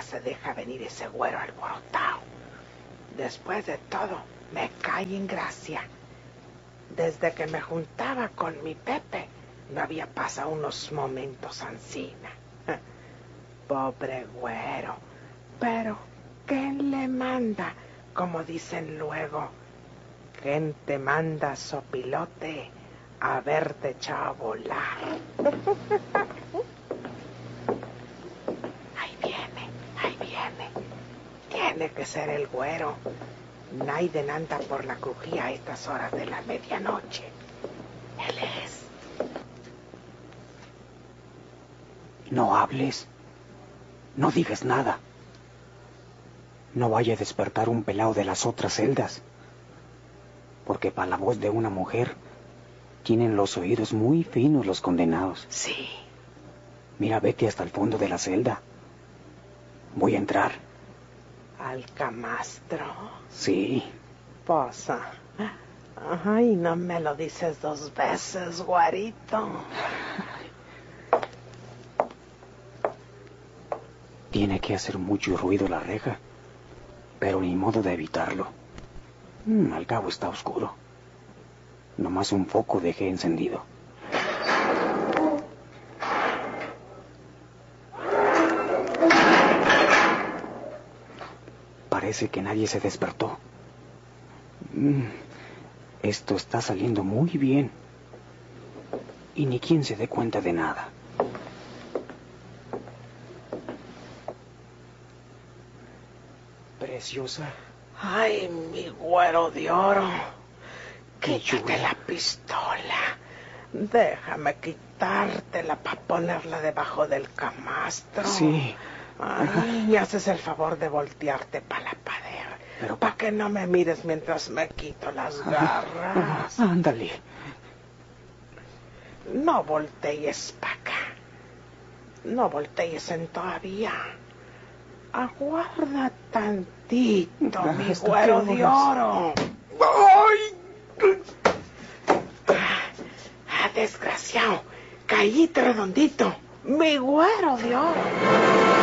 se deja venir ese güero alborotado. Después de todo, me cae en gracia. Desde que me juntaba con mi Pepe, no había pasado unos momentos ansina. Pobre güero. Pero, ¿quién le manda? Como dicen luego, ¿quién te manda, sopilote, a verte echado a volar? Ahí viene. Tiene que ser el güero. Naiden anda por la crujía a estas horas de la medianoche. Él es. No hables. No digas nada. No vaya a despertar un pelao de las otras celdas. Porque para la voz de una mujer tienen los oídos muy finos los condenados. Sí. Mira, vete hasta el fondo de la celda. Voy a entrar. ¿Al camastro? Sí. Posa. Ay, no me lo dices 2 veces, guarito. Tiene que hacer mucho ruido la reja, pero ni modo de evitarlo. Al cabo está oscuro. Nomás un foco dejé encendido. Parece que nadie se despertó. Esto está saliendo muy bien. Y ni quien se dé cuenta de nada. Preciosa. Ay, mi güero de oro. Qué Quítate chula. la pistola. Déjame quitártela para ponerla debajo del camastro. Sí. Ay, me haces el favor de voltearte para la pared. Pero para que no me mires mientras me quito las garras. Ándale. No voltees para acá. No voltees en todavía. Aguarda tantito, mi ¿Hasta güero qué de horas? oro. ¡Ay! Desgraciado. Caíte redondito. Mi güero de oro.